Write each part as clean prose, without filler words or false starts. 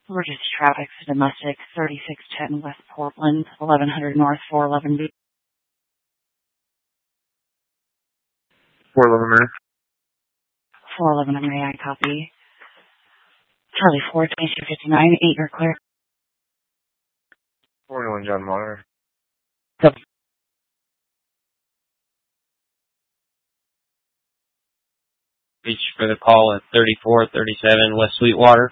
Emergency traffic to domestic 3610 West Portland, 1100 North 411B. 411 North. 411 may I copy? Charlie 4, 2259, 8, you're clear. 411 John Monitor. Copy. Reach for the call at 3437 West Sweetwater.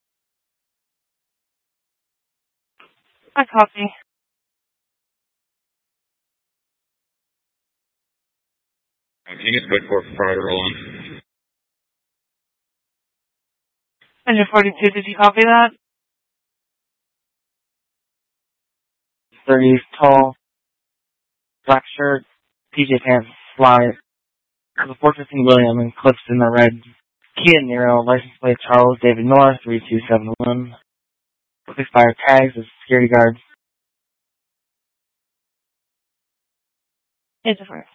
I copy. You get quick for prior to roll on. Engine 42, did you copy that? 30 tall, black shirt, PJ pants, slide. The 415 William and clips in the red Kia Niro, license plate Charles David North, 3271. With expired tags as security guards. It's a first.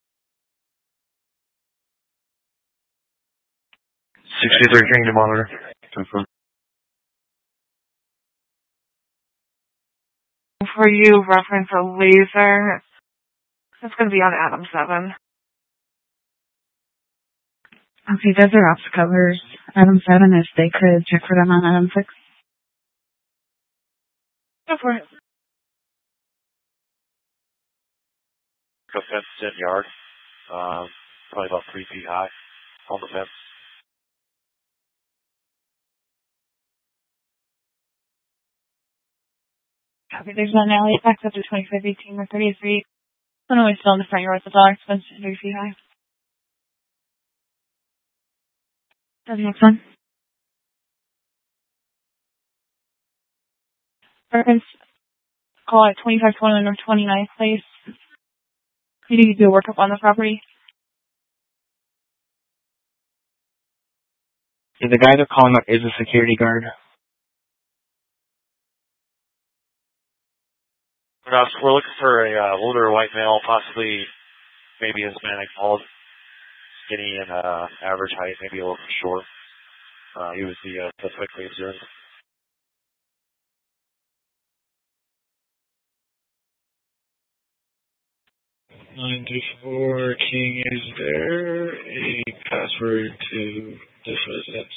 63 Kingdom Monitor. Confirm. For you, reference a laser. It's going to be on Adam 7. Okay, those are ops covers. Adam 7, if they could check for them on Adam 6. Go for it. The fence is in yard. Probably about 3 feet high on the fence. Copy. There's an alley backs up to 2518 or 30th Street. Illinois still in the front yard with the dollar expense is 3 feet high. That's the next one. Reference call at 2521 or 29th Place. You need to do a workup on the property. Yeah, the guy they're calling up is a security guard. We're looking for a older white male, possibly maybe Hispanic, tall, skinny, and average height, maybe a little short. He was the suspect we observed. 94 King is there. A password to this residence.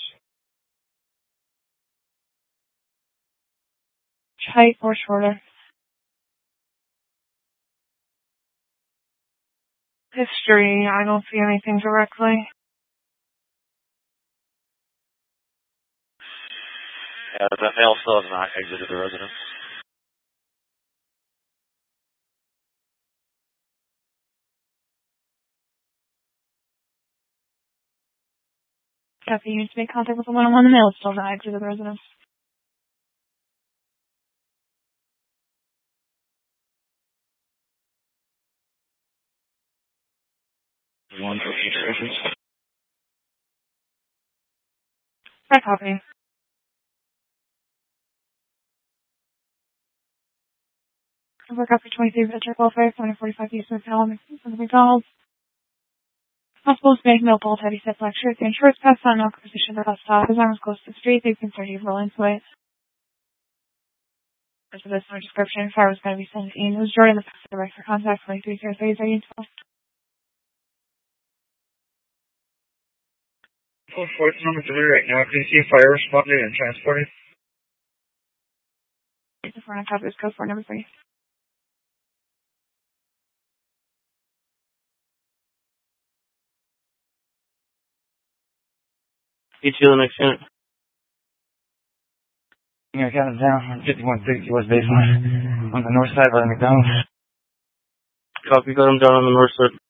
Height or shorter. History, I don't see anything directly. Yeah, that male still has not exited the residence. Kathy, you need to make contact with the one-on-one. The male is still not exited the residence. One for each reference. I copy. Over copy 23, Richard Welfare, 245 East McDonald's, McDonald's. Possible to make no bolt heavy set black shirt. The insurance pass on no position the bus stop. His arm was close to the street. They concerned he roll into it. For this no description, fire was going to be sent in. It was Jordan, the direct for contact, 2303 Fourth number 3 right now. Can you see a fire responding and transporting? The front copy is code 4 number 3. Get you the next unit. Yeah, got it down on 5160 West Baseline on the north side by the McDonald's. Copy, got him down on the north side.